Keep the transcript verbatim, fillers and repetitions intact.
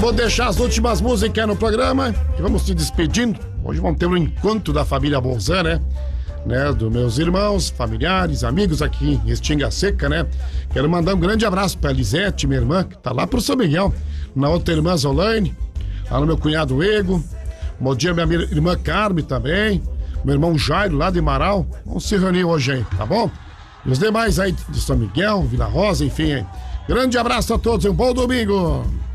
vou deixar as últimas músicas no programa e vamos se despedindo. Hoje vamos ter um encontro da família Bolzan, né? né? Dos meus irmãos, familiares, amigos aqui em Restinga Seca, né? Quero mandar um grande abraço pra Lisete, minha irmã, que tá lá pro São Miguel. Na outra irmã Zolaine, lá no meu cunhado Ego. Bom dia, minha irmã Carme também. Meu irmão Jairo, lá de Marau. Vamos se reunir hoje aí, tá bom? E os demais aí de São Miguel, Vila Rosa, enfim. Grande abraço a todos e um bom domingo.